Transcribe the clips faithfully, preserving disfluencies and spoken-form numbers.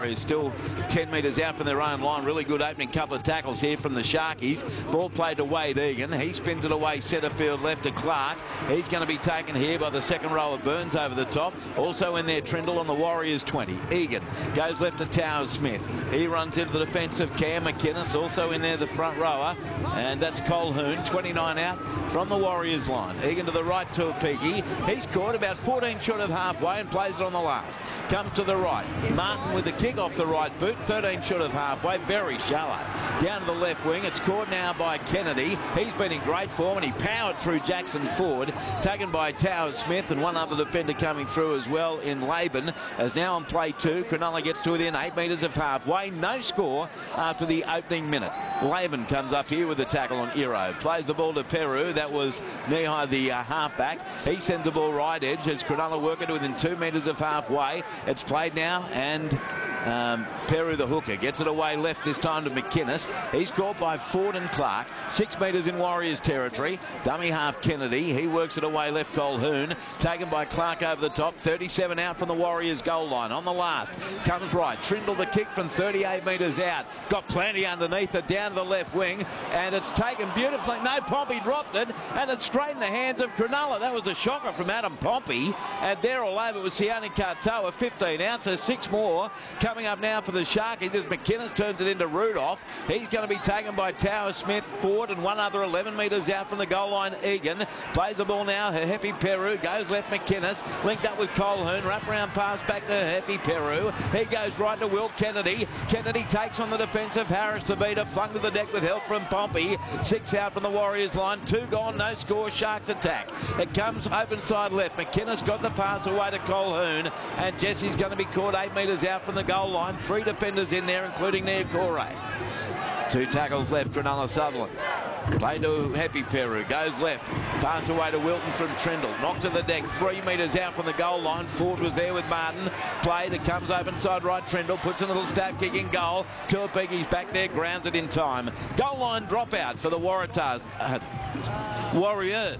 Warriors still ten metres out from their own line. Really good opening couple of tackles here from the Sharkies. Ball played to Wade Egan. He spins it away centre field left to Clark. He's going to be taken here by the second row of Burns over the top. Also in there Trindle on the Warriors twenty. Egan goes left to Towers Smith. He runs into the defence of Cam McInnes. Also in there the front rower, and that's Colhoun. twenty-nine out from the Warriors line. Egan to the right to Peaky. He's caught about fourteen short of halfway and plays it on the last. Comes to the right. Martin with the kick off the right boot. thirteen short of halfway. Very shallow. Down to the left wing. It's caught now by Kennedy. He's been in great form and he powered through Jackson Ford. Taken by Towers Smith and one other defender coming through as well in Laban. As now on play two, Cronulla gets to within eight metres of halfway. No score after the opening minute. Laban comes up here with the tackle on Iro. Plays the ball to Peru. That was Nihai, the uh, halfback. He sends the ball right edge as Cronulla work it within two metres of halfway. It's played now and um, Peru, the hooker, gets it away left this time to McInnes. He's caught by Ford and Clark. Six metres in Warriors territory. Dummy half Kennedy. He works it away left Colhoun. Taken by Clark over the top. thirty-seven out from the Warriors goal line. On the last. Comes right. Trindle the kick from thirty-eight metres out. Got plenty underneath it down to the left wing. And it's taken beautifully. No, Pompey dropped it. And it's straight in the hands of Cronulla. That was a shocker from Adam Pompey. And there all over was Sione Katoa. fifteen ounces. Six more. Coming up now for the Sharkies as McInnes turns it into Rudolph. He's going to be taken by Towers Smith, Ford, and one other eleven metres out from the goal line. Egan plays the ball now. Happy Peru goes left. McInnes linked up with Colhoun. Wrap around pass back to Happy Peru. He goes right to Will Kennedy. Kennedy takes on the defensive. Harris to beat her. Flung to the deck with help from Pompey. Six out from the Warriors line. Two gone. No score. Sharks attack. It comes open side left. McInnes got the pass away to Colhoun. And Jesse's going to be caught eight metres out from the goal line. Three defenders in there, including Niokore. Two tackles left, Cronulla Sutherland. Play to Happy Peru, goes left. Pass away to Wilton from Trindle. Knocked to the deck, three metres out from the goal line. Ford was there with Martin. Played, it comes open side right. Trindle puts a little stab kick in goal. Tuapegi's back there, grounds it in time. Goal line dropout for the Waratahs. Uh, Warriors.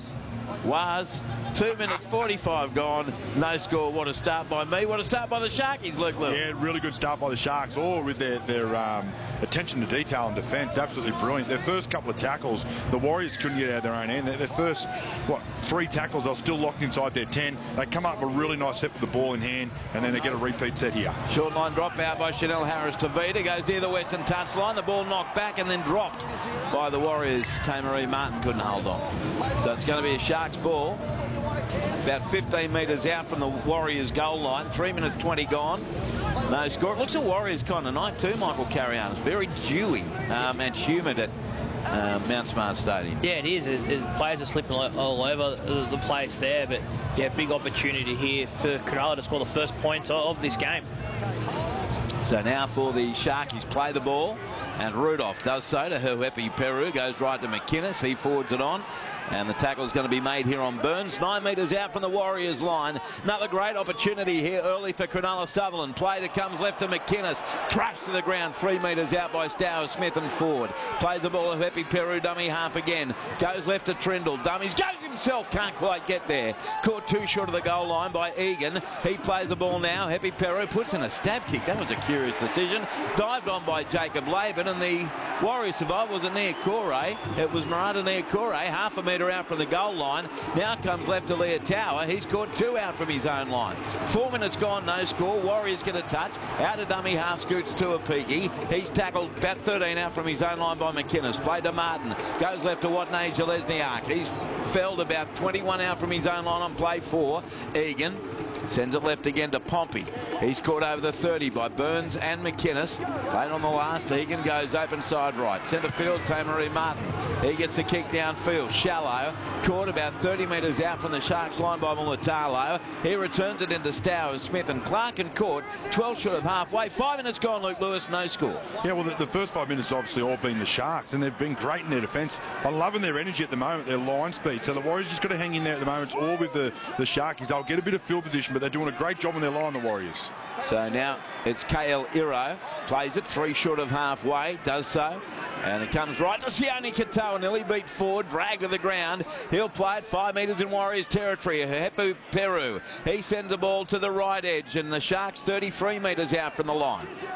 Was two minutes forty-five gone. No score. What a start by me. What a start by the Sharkies, Luke Lewis. Yeah, really good start by the Sharks, all with their, their um, attention to detail and defence. Absolutely brilliant. Their first couple of tackles, the Warriors couldn't get out of their own end. Their, their first, what, three tackles, they were still locked inside their ten. They come up with a really nice set with the ball in hand, and then they get a repeat set here. Short line drop out by Chanel Harris to Vida. Goes near the western touchline. The ball knocked back and then dropped by the Warriors. Tamaree Martin couldn't hold on. So it's going to be a Sharks ball. About fifteen metres out from the Warriors goal line. three minutes twenty gone. No score. It looks a Warriors kind of night too, Michael Carrion. It's very dewy um, and humid at uh, Mount Smart Stadium. Yeah, it is. It, it, players are slipping all over the, the place there. But, yeah, big opportunity here for Cronulla to score the first points of this game. So now for the Sharkies, play the ball. And Rudolph does so to Happy Peru. Goes right to McInnes. He forwards it on. And the tackle is going to be made here on Burns. Nine metres out from the Warriors line. Another great opportunity here early for Cronulla Sutherland. Play that comes left to McInnes. Crushed to the ground. Three metres out by Stowers Smith and Ford. Plays the ball to Happy Peru. Dummy half again. Goes left to Trindle. Dummies. Goes himself. Can't quite get there. Caught too short of the goal line by Egan. He plays the ball now. Happy Peru puts in a stab kick. That was a curious decision. Dived on by Jacob Laban. And the Warriors survivor was a Niokore. It was Marata Niokore. Half a metre out from the goal line. Now comes left to Leah Tower. He's caught two out from his own line. Four minutes gone, no score. Warriors get a touch. Out of dummy half scoots to a Peaky. He's tackled about thirteen out from his own line by McInnes. Played to Martin. Goes left to Watney Jelezniak. He's felled about twenty-one out from his own line on play four. Egan sends it left again to Pompey. He's caught over the thirty by Burns and McInnes. Played on the last. Egan goes open side right. Centre field, Tamaree Martin. He gets the kick downfield. Shallow. Caught about thirty metres out from the Sharks line by Mulatalo. He returns it into Stowers, Smith and Clark and caught twelve short of halfway. Five minutes gone, Luke Lewis. No score. Yeah, well, the, the first five minutes obviously all been the Sharks, and they've been great in their defence. I'm loving their energy at the moment, their line speed. So the Warriors just got to hang in there at the moment. It's all with the, the Sharkies. They'll get a bit of field position, but they're doing a great job on their line, the Warriors. So now it's K L Iro. Plays it three short of halfway. Does so. And it comes right to Sione Katoa. Nearly beat Ford. Drag to the ground. He'll play it five metres in Warriors territory. Happy Peru. He sends the ball to the right edge. And the Sharks thirty-three metres out from the line.